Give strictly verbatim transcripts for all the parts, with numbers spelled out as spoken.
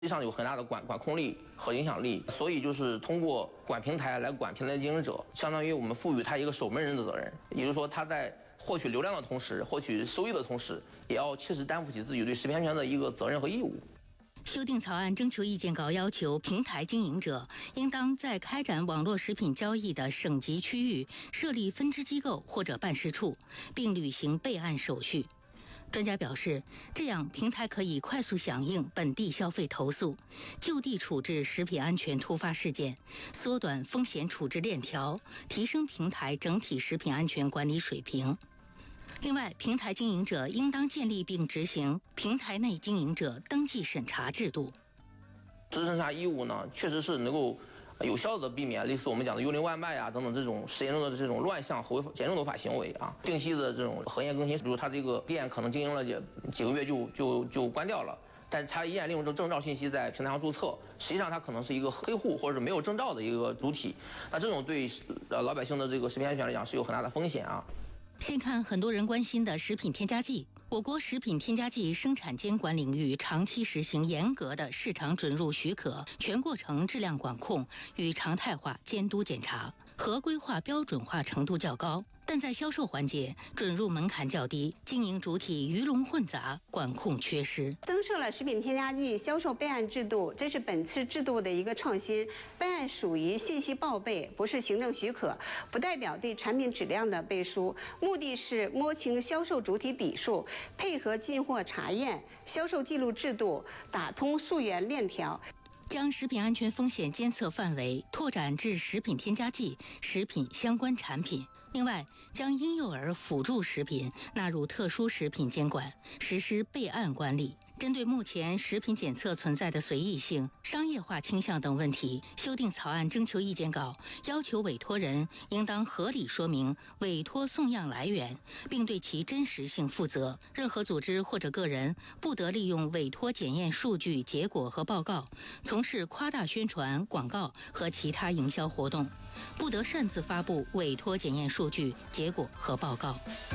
实际上有很大的管管控力和影响力，所以就是通过管平台来管平台经营者，相当于我们赋予他一个守门人的责任，也就是说他在获取流量的同时，获取收益的同时，也要切实担负起自己对食品安全的一个责任和义务。 修订草案征求意见稿要求，平台经营者应当在开展网络食品交易的省级区域设立分支机构或者办事处，并履行备案手续。专家表示，这样平台可以快速响应本地消费投诉，就地处置食品安全突发事件，缩短风险处置链条，提升平台整体食品安全管理水平。另外，平台经营者应当建立并执行平台内经营者登记审查制度。 实施审查义务呢，确实是能够有效的避免类似我们讲的幽灵外卖啊等等这种实验中的这种乱象和严重违法行为啊。定期的这种核验更新，比如他这个店可能经营了几几个月就就就关掉了，但他依然利用这证照信息在平台上注册，实际上他可能是一个黑户或者是没有证照的一个主体。那这种对呃老百姓的这个食品安全来讲是有很大的风险啊。 先看很多人关心的食品添加剂。我国食品添加剂生产监管领域长期实行严格的市场准入许可、全过程质量管控与常态化监督检查，合规化标准化程度较高，但在销售环节准入门槛较低，经营主体鱼龙混杂，管控缺失。 增设了食品添加剂销售备案制度，这是本次制度的一个创新。备案属于信息报备，不是行政许可，不代表对产品质量的背书，目的是摸清销售主体底数，配合进货查验、销售记录制度，打通溯源链条， 将食品安全风险监测范围拓展至食品添加剂、食品相关产品。另外，将婴幼儿辅助食品纳入特殊食品监管，实施备案管理。针对目前食品检测存在的随意性、商业化倾向等问题，修订草案征求意见稿要求委托人应当合理说明委托送样来源，并对其真实性负责。任何组织或者个人不得利用委托检验数据、结果和报告从事夸大宣传、广告和其他营销活动，不得擅自发布委托检验数据、结果和报告。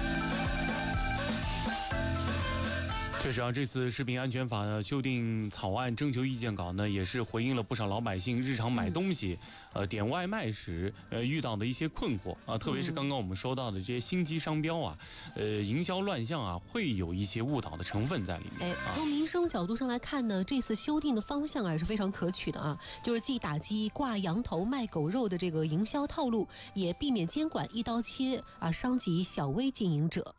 确实啊，这次食品安全法的修订草案征求意见稿呢，也是回应了不少老百姓日常买东西、呃点外卖时呃遇到的一些困惑啊，特别是刚刚我们说到的这些星级商标啊，呃营销乱象啊，会有一些误导的成分在里面。 哎，从民生角度上来看呢，这次修订的方向啊是非常可取的啊，就是既打击挂羊头卖狗肉的这个营销套路，也避免监管一刀切啊，伤及小微经营者。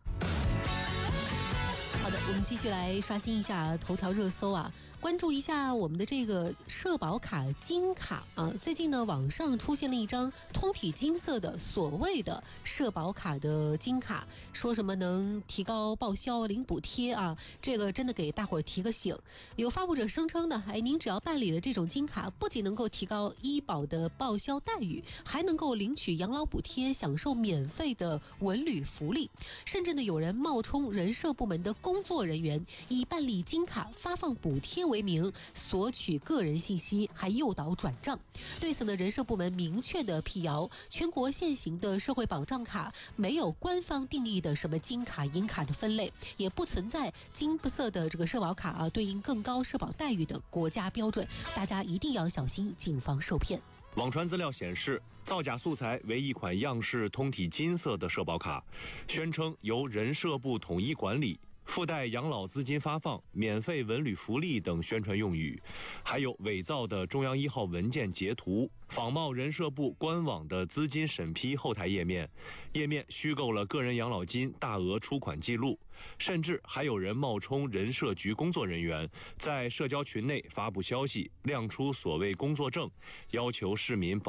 好的，我们继续来刷新一下头条热搜啊，关注一下我们的这个社保卡金卡啊。最近呢，网上出现了一张通体金色的所谓的社保卡的金卡，说什么能提高报销、领补贴啊，这个真的给大伙儿提个醒。有发布者声称呢，哎，您只要办理了这种金卡，不仅能够提高医保的报销待遇，还能够领取养老补贴，享受免费的文旅福利，甚至呢，有人冒充人社部门的工作人员，以办理金卡发放补贴为名索取个人信息，还诱导转账。对此呢，人社部门明确的辟谣，全国现行的社会保障卡没有官方定义的什么金卡银卡的分类，也不存在金色的这个社保卡啊对应更高社保待遇的国家标准，大家一定要小心，谨防受骗。 网传资料显示，造假素材为一款样式通体金色的社保卡，宣称由人社部统一管理，附带养老资金发放、免费文旅福利等宣传用语，还有伪造的中央一号文件截图，仿冒人社部官网的资金审批后台页面，页面虚构了个人养老金大额出款记录，甚至还有人冒充人社局工作人员，在社交群内发布消息，亮出所谓工作证，要求市民